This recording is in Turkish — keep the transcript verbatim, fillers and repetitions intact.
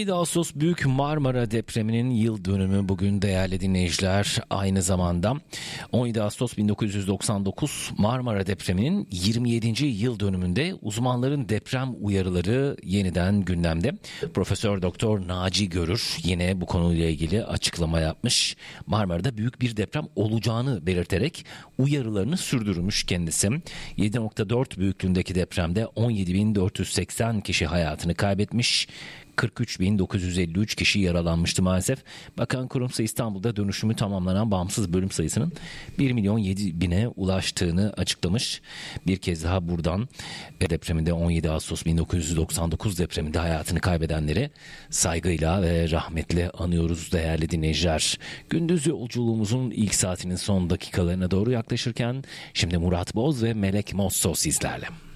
yedi Ağustos Büyük Marmara Depremi'nin yıl dönümü bugün değerli dinleyiciler. Aynı zamanda on yedi Ağustos bin dokuz yüz doksan dokuz Marmara Depremi'nin yirmi yedinci yıl dönümünde uzmanların deprem uyarıları yeniden gündemde. Profesör Doktor Naci Görür yine bu konuyla ilgili açıklama yapmış. Marmara'da büyük bir deprem olacağını belirterek uyarılarını sürdürmüş kendisi. yedi nokta dört büyüklüğündeki depremde on yedi bin dört yüz seksen kişi hayatını kaybetmiş. kırk üç bin dokuz yüz elli üç kişi yaralanmıştı maalesef. Bakan kurumsa İstanbul'da dönüşümü tamamlanan bağımsız bölüm sayısının bir milyon yedi bine ulaştığını açıklamış. Bir kez daha buradan depreminde on yedi Ağustos bin dokuz yüz doksan dokuz depreminde hayatını kaybedenleri saygıyla ve rahmetle anıyoruz değerli dinleyiciler. Gündüz yolculuğumuzun ilk saatinin son dakikalarına doğru yaklaşırken şimdi Murat Boz ve Melek Mosso sizlerle.